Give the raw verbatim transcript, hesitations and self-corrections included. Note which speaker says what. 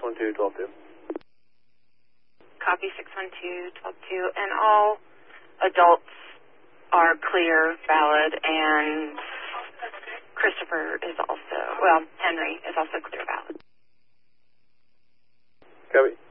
Speaker 1: one two, one two.
Speaker 2: Copy six one two, one two. And all adults are clear, valid, and Christopher is also, well, Henry is also clear, valid.
Speaker 1: Copy.